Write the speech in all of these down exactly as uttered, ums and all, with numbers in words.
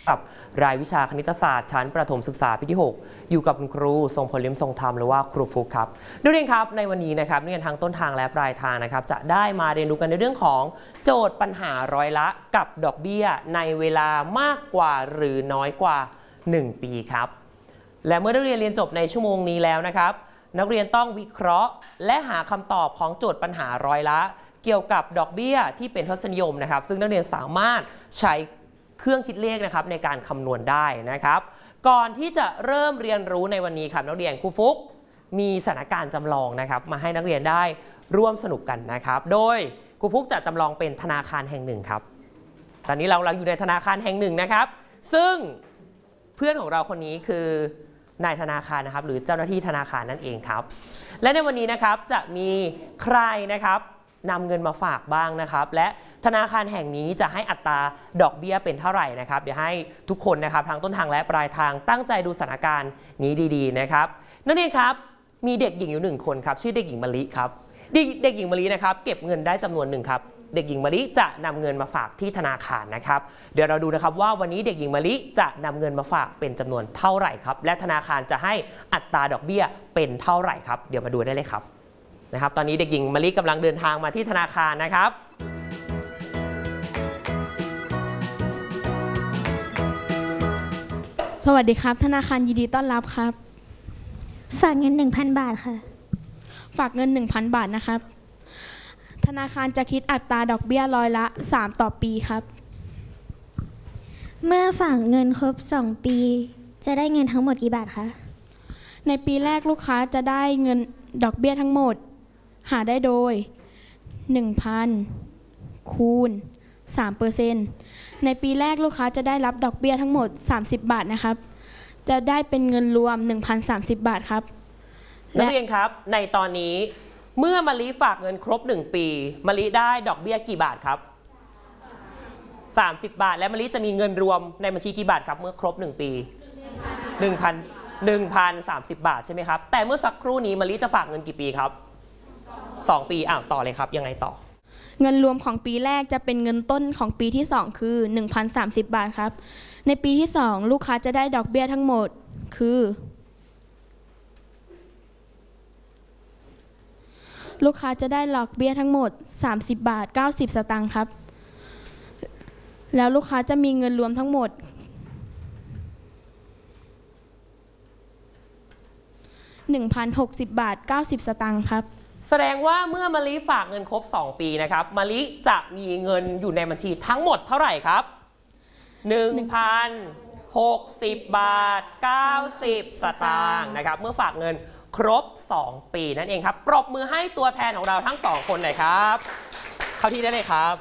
กับรายวิชาคณิตศาสตร์ชั้นประถมศึกษาปีที่หกอยู่กับคุณครูทรงพลเลี่ยมทรงธรรมหรือว่าครูฟุกครับนักเรียนครับในวันนี้นะครับนักเรียนทางต้นทางและปลายทางนะครับจะได้มาเรียนรู้กันในเรื่องของโจทย์ปัญหาร้อยละกับดอกเบี้ยในเวลามากกว่าหรือน้อยกว่าหนึ่งปีครับและเมื่อนักเรียนเรียนจบในชั่วโมงนี้แล้วนะครับนักเรียนต้องวิเคราะห์และหาคำตอบของโจทย์ปัญหาร้อยละเกี่ยวกับดอกเบี้ยที่เป็นทศนิยมนะครับซึ่งนักเรียนสามารถใช้เครื่องคิดเลขนะครับในการคำนวณได้นะครับก่อนที่จะเริ่มเรียนรู้ในวันนี้ครับนักเรียนครูฟุกมีสถานการณ์จำลองนะครับมาให้นักเรียนได้ร่วมสนุกกันนะครับโดยครูฟุกจะจำลองเป็นธนาคารแห่งหนึ่งครับตอนนี้เราเราอยู่ในธนาคารแห่งหนึ่งนะครับซึ่งเพื่อนของเราคนนี้คือนายธนาคารนะครับหรือเจ้าหน้าที่ธนาคารนั่นเองครับและในวันนี้นะครับจะมีใครนะครับนำเงินมาฝากบ้างนะครับและธนาคารแห่งนี้จะให้อัตราดอกเบี้ยเป็นเท่าไหร่นะครับเดี๋ยวให้ทุกคนนะครับทางต้นทางและปลายทางตั้งใจดูสถานการณ์นี้ดีๆนะครับนักเรียนครับมีเด็กหญิงอยู่หนึ่งคนครับชื่อเด็กหญิงมะลิครับเด็กหญิงมะลินะครับเก็บเงินได้จำนวนหนึ่งครับเด็กหญิงมะลิจะนำเงินมาฝากที่ธนาคารนะครับเดี๋ยวเราดูนะครับว่าวันนี้เด็กหญิงมะลิจะนำเงินมาฝากเป็นจำนวนเท่าไหร่ครับและธนาคารจะให้อัตราดอกเบี้ยเป็นเท่าไหร่ครับเดี๋ยวมาดูได้เลยครับนะครับตอนนี้เด็กหญิงมะลิกำลังเดินทางมาที่ธนาคารนะครับสวัสดีครับธนาคารยินดีต้อนรับครับฝากเงิน หนึ่งพัน บาทค่ะฝากเงิน หนึ่งพัน บาทนะครับธนาคารจะคิดอัตราดอกเบี้ยร้อยละสามต่อปีครับเมื่อฝากเงินครบสองปีจะได้เงินทั้งหมดกี่บาทคะในปีแรกลูกค้าจะได้เงินดอกเบี้ยทั้งหมดหาได้โดย หนึ่งพัน คูณ สามเปอร์เซ็นต์ ในปีแรกลูกค้าจะได้รับดอกเบี้ยทั้งหมดสามสิบบาทนะครับจะได้เป็นเงินรวม หนึ่งพันสามสิบ บาทครับนักเรียนครับในตอนนี้เมื่อมะลิฝากเงินครบหนึ่งปีมะลิได้ดอกเบี้ยกี่บาทครับสามสิบบาทและมะลิจะมีเงินรวมในบัญชีกี่บาทครับเมื่อครบหนึ่งปี หนึ่งพัน หนึ่งพันสามสิบบาทใช่ไหมครับแต่เมื่อสักครู่นี้มะลิจะฝากเงินกี่ปีครับสองปีอ้าวต่อเลยครับยังไงต่อเงินรวมของปีแรกจะเป็นเงินต้นของปีที่สองคือ หนึ่งพันสามสิบ บาทครับในปีที่สองลูกค้าจะได้ดอกเบี้ยทั้งหมดคือลูกค้าจะได้ดอกเบี้ยทั้งหมดสามสิบบาทเก้าสิบสตางค์ครับแล้วลูกค้าจะมีเงินรวมทั้งหมดหนึ่งพันหกสิบบาทเก้าสิบสตางค์ครับแสดงว่าเมื่อมะลิฝากเงินครบสองปีนะครับมะลิจะมีเงินอยู่ในบัญชีทั้งหมดเท่าไหร่ครับ หนึ่งพันหกสิบ บาทเก้าสิบสตางค์นะครับเมื่อฝากเงินครบสองปีนั่นเองครับปรบมือให้ตัวแทนของเราทั้งสองคนหน่อยครับเข้าที่ได้เลยครับ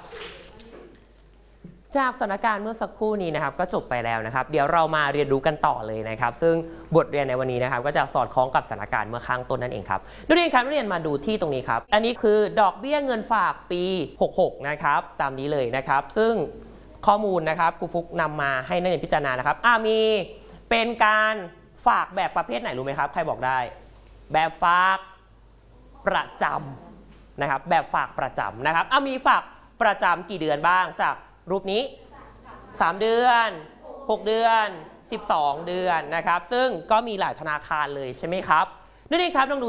จากสถานการณ์เมื่อสักครู่นี้นะครับก็จบไปแล้วนะครับเดี๋ยวเรามาเรียนรู้กันต่อเลยนะครับซึ่งบทเรียนในวันนี้นะครับก็จะสอดคล้องกับสถานการณ์เมื่อข้างต้นนั่นเองครับนักเรียนครับนักเรียนมาดูที่ตรงนี้ครับอันนี้คือดอกเบี้ยเงินฝากปีหกสิบหกนะครับตามนี้เลยนะครับซึ่งข้อมูลนะครับครูฟุกนำมาให้นักเรียนพิจารณานะครับอ่ามีเป็นการฝากแบบประเภทไหนรู้ไหมครับใครบอกได้แบบฝากประจำนะครับแบบฝากประจำนะครับอ่ามีฝากประจำกี่เดือนบ้างจากรูปนี้สามเดือนหกเดือนสิบสองเดือนนะครับซึ่งก็มีหลายธนาคารเลยใช่ไหมครับนักเรียนครับลองดู